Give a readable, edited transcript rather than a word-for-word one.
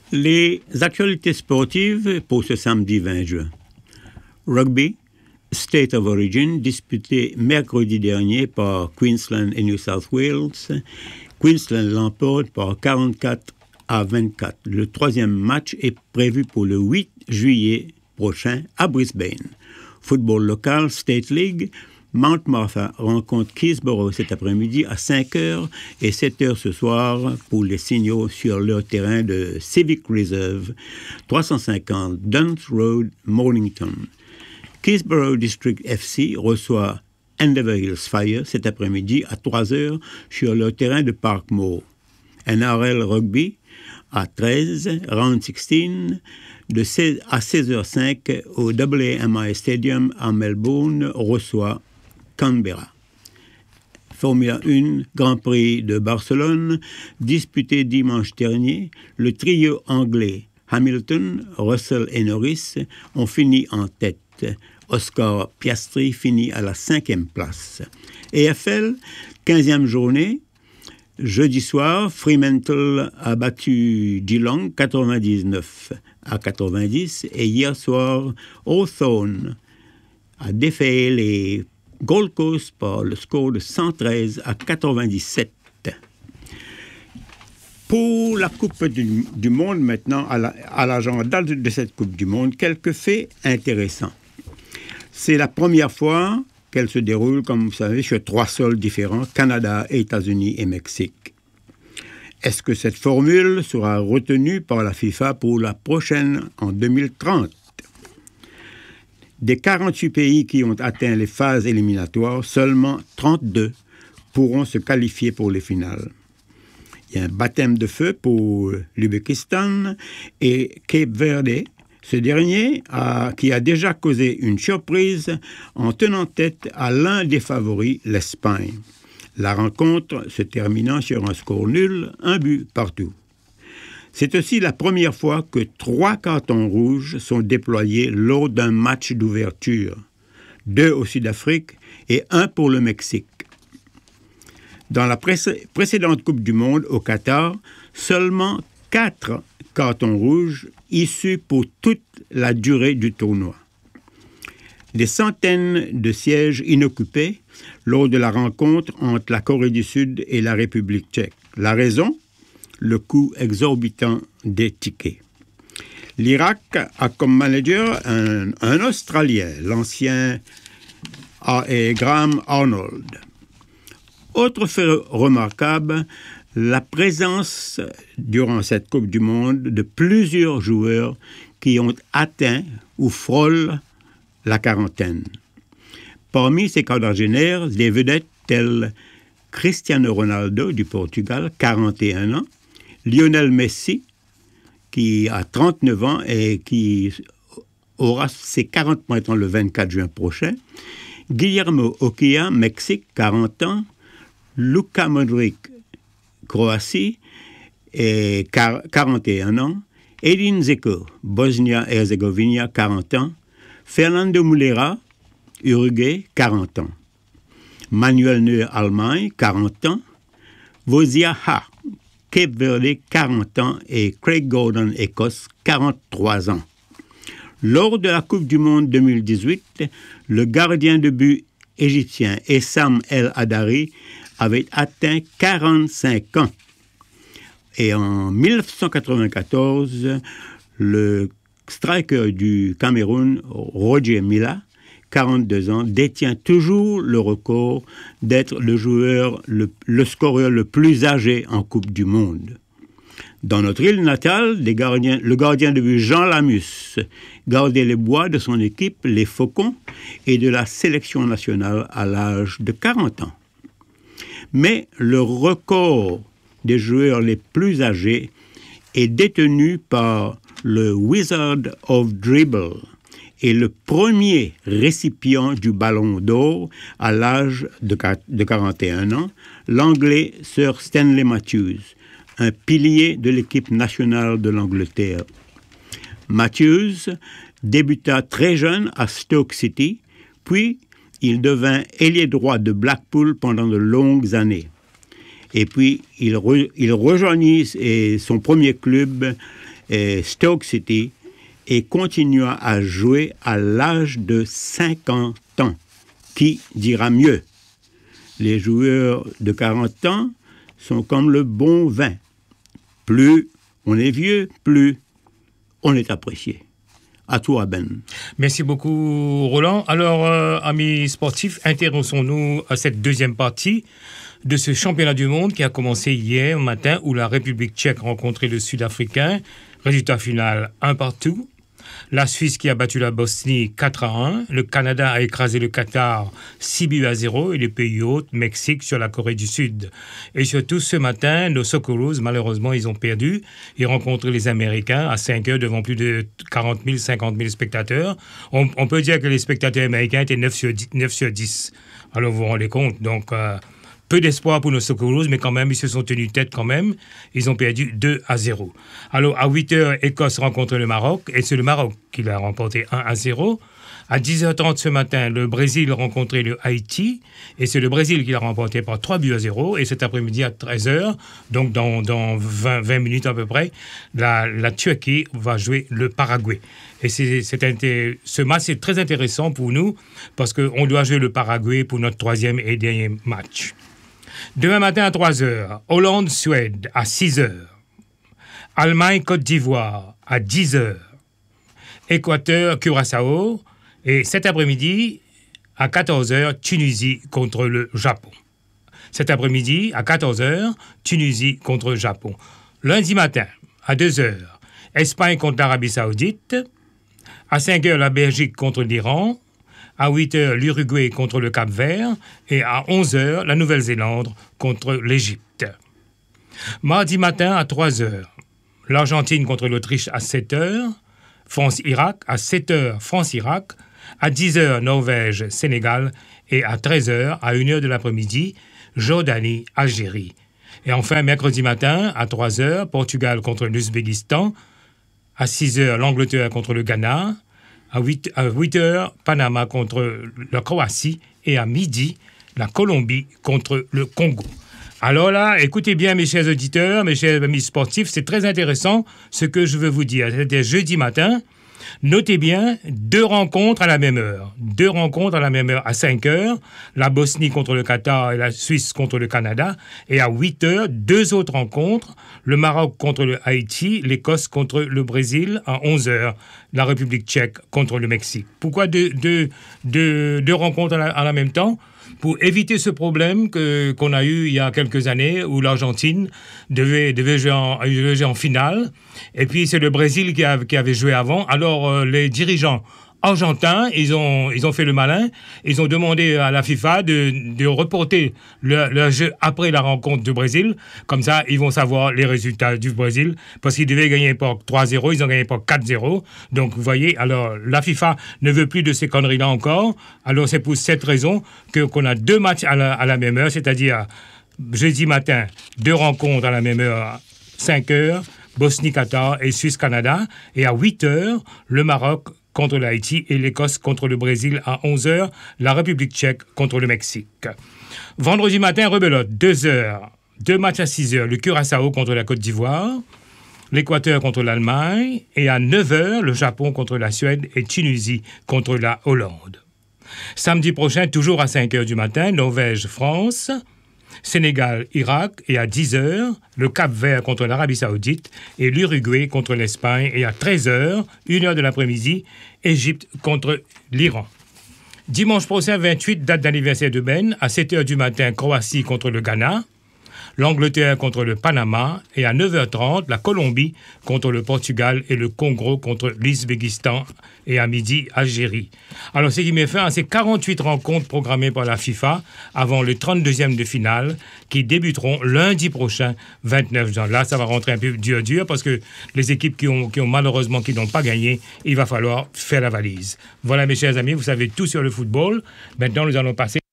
Les actualités sportives pour ce samedi 20 juin. Rugby, State of Origin, disputé mercredi dernier par Queensland et New South Wales. Queensland l'emporte par 44-24. Le troisième match est prévu pour le 8 juillet prochain à Brisbane. Football local, State League, Mount Martha rencontre Keysborough cet après-midi à 5h et 7h ce soir pour les signaux sur leur terrain de Civic Reserve, 350 Duns Road, Mornington. Keysborough District FC reçoit Endeavour Hills Fire cet après-midi à 3h sur leur terrain de Parkmore. NRL Rugby à 13, Round 16, à 16h05 au AAMI Stadium à Melbourne reçoit Canberra. Formule 1, Grand Prix de Barcelone, disputé dimanche dernier, le trio anglais Hamilton, Russell et Norris ont fini en tête. Oscar Piastri finit à la 5e place. EFL, 15e journée, jeudi soir, Fremantle a battu Geelong 99-90 et hier soir, Hawthorn a défait les Gold Coast par le score de 113-97. Pour la Coupe du Monde maintenant, à l'agenda de cette Coupe du Monde, quelques faits intéressants. C'est la première fois qu'elle se déroule, comme vous savez, sur 3 sols différents, Canada, États-Unis et Mexique. Est-ce que cette formule sera retenue par la FIFA pour la prochaine, en 2030? Des 48 pays qui ont atteint les phases éliminatoires, seulement 32 pourront se qualifier pour les finales. Il y a un baptême de feu pour l'Ouzbékistan et Cape Verde. Ce dernier, qui a déjà causé une surprise en tenant tête à l'un des favoris, l'Espagne. La rencontre se terminant sur un score nul, 1 but partout. C'est aussi la première fois que 3 cartons rouges sont déployés lors d'un match d'ouverture, 2 au Sud-Afrique et 1 pour le Mexique. Dans la précédente Coupe du Monde au Qatar, seulement 4 cartons rouges issus pour toute la durée du tournoi. Des centaines de sièges inoccupés lors de la rencontre entre la Corée du Sud et la République tchèque. La raison ? Le coût exorbitant des tickets. L'Irak a comme manager un Australien, l'ancien Graham Arnold. Autre fait remarquable, la présence durant cette Coupe du Monde de plusieurs joueurs qui ont atteint ou frôlent la quarantaine. Parmi ces quadragénaires, des vedettes telles Cristiano Ronaldo du Portugal, 41 ans, Lionel Messi, qui a 39 ans et qui aura ses 40 points le 24 juin prochain, Guillermo Ochoa, Mexique, 40 ans, Luka Modric, Croatie, et 41 ans, Edin Dzeko, Bosnie-Herzégovine, 40 ans, Fernando Muslera, Uruguay, 40 ans, Manuel Neuer, Allemagne, 40 ans, Wozia Ha, Cape Verde, 40 ans, et Craig Gordon, Écosse, 43 ans. Lors de la Coupe du Monde 2018, le gardien de but égyptien Essam El Hadari avait atteint 45 ans. Et en 1994, le striker du Cameroun, Roger Milla, 42 ans, détient toujours le record d'être le joueur, le scoreur le plus âgé en Coupe du Monde. Dans notre île natale, le gardien de but Jean Lamus gardait les bois de son équipe, les Faucons, et de la sélection nationale à l'âge de 40 ans. Mais le record des joueurs les plus âgés est détenu par le Wizard of Dribble, et le premier récipient du Ballon d'Or à l'âge de 41 ans, l'Anglais Sir Stanley Matthews, un pilier de l'équipe nationale de l'Angleterre. Matthews débuta très jeune à Stoke City, puis il devint ailier droit de Blackpool pendant de longues années. Et puis il rejoignit son premier club Stoke City et continua à jouer à l'âge de 50 ans. Qui dira mieux? Les joueurs de 40 ans sont comme le bon vin. Plus on est vieux, plus on est apprécié. À toi, Ben. Merci beaucoup, Roland. Alors, amis sportifs, intéressons-nous à cette deuxième partie de ce championnat du monde qui a commencé hier matin où la République tchèque rencontrait le Sud-Africain. Résultat final, 1-1. La Suisse qui a battu la Bosnie 4-1. Le Canada a écrasé le Qatar 6-0 et les pays hôtes, Mexique sur la Corée du Sud. Et surtout ce matin, nos Socceroos, malheureusement, ils ont perdu. Ils rencontrent les Américains à 5 heures devant plus de 40 000, 50 000 spectateurs. On peut dire que les spectateurs américains étaient 9 sur 10. Alors vous vous rendez compte, donc... peu d'espoir pour nos Socceroos, mais quand même, ils se sont tenus tête quand même. Ils ont perdu 2-0. Alors, à 8h, Écosse rencontre le Maroc, et c'est le Maroc qui l'a remporté 1-0. À 10h30 ce matin, le Brésil rencontrait le Haïti, et c'est le Brésil qui l'a remporté par 3-0. Et cet après-midi, à 13h, donc dans 20 minutes à peu près, la Turquie va jouer le Paraguay. Et ce match est très intéressant pour nous, parce qu'on doit jouer le Paraguay pour notre troisième et dernier match. Demain matin à 3h, Hollande-Suède à 6h, Allemagne-Côte d'Ivoire à 10h, Équateur-Curaçao, et cet après-midi à 14h, Tunisie contre le Japon. Cet après-midi à 14h, Tunisie contre le Japon. Lundi matin à 2h, Espagne contre l'Arabie Saoudite, à 5h, la Belgique contre l'Iran, à 8h, l'Uruguay contre le Cap-Vert et à 11h, la Nouvelle-Zélande contre l'Égypte. Mardi matin à 3h, l'Argentine contre l'Autriche à 7h, France-Irak à 7h, France-Irak, à 10h, Norvège-Sénégal et à 13h, à 1h de l'après-midi, Jordanie-Algérie. Et enfin, mercredi matin à 3h, Portugal contre l'Ouzbékistan, à 6h, l'Angleterre contre le Ghana, à 8h, Panama contre la Croatie et à midi, la Colombie contre le Congo. Alors là, écoutez bien mes chers auditeurs, mes chers amis sportifs, c'est très intéressant ce que je veux vous dire. C'était jeudi matin. Notez bien, 2 rencontres à la même heure. 2 rencontres à la même heure à 5 heures. La Bosnie contre le Qatar et la Suisse contre le Canada. Et à 8 heures, 2 autres rencontres. Le Maroc contre le Haïti, l'Écosse contre le Brésil. À 11 heures, la République tchèque contre le Mexique. Pourquoi deux rencontres à la même temps? Pour éviter ce problème qu'on a eu il y a quelques années où l'Argentine devait jouer en finale. Et puis, c'est le Brésil qui avait joué avant. Alors, les dirigeants argentins, ils ont fait le malin. Ils ont demandé à la FIFA de reporter le jeu après la rencontre du Brésil. Comme ça, ils vont savoir les résultats du Brésil. Parce qu'ils devaient gagner par 3-0, ils ont gagné par 4-0. Donc, vous voyez, alors, la FIFA ne veut plus de ces conneries-là encore. Alors, c'est pour cette raison qu'on a 2 matchs à la même heure, c'est-à-dire jeudi matin, 2 rencontres à la même heure, 5 heures, Bosnie-Qatar et Suisse-Canada. Et à 8 heures, le Maroc contre l'Haïti et l'Écosse contre le Brésil à 11h, la République tchèque contre le Mexique. Vendredi matin, rebelote, 2h, 2 matchs à 6h, le Curaçao contre la Côte d'Ivoire, l'Équateur contre l'Allemagne, et à 9h, le Japon contre la Suède et Tunisie contre la Hollande. Samedi prochain, toujours à 5h du matin, Norvège-France, Sénégal-Irak, et à 10h, le Cap-Vert contre l'Arabie Saoudite et l'Uruguay contre l'Espagne, et à 13h, 1h de l'après-midi, Égypte contre l'Iran. Dimanche prochain, 28, date d'anniversaire de Ben, à 7h du matin, Croatie contre le Ghana, l'Angleterre contre le Panama, et à 9h30, la Colombie contre le Portugal et le Congo contre l'Ouzbékistan, et à midi, Algérie. Alors, ce qui met fin à ces 48 rencontres programmées par la FIFA avant le 32e de finale qui débuteront lundi prochain, 29 juin. Là, ça va rentrer un peu dur parce que les équipes qui ont malheureusement qui n'ont pas gagné, il va falloir faire la valise. Voilà, mes chers amis, vous savez tout sur le football. Maintenant, nous allons passer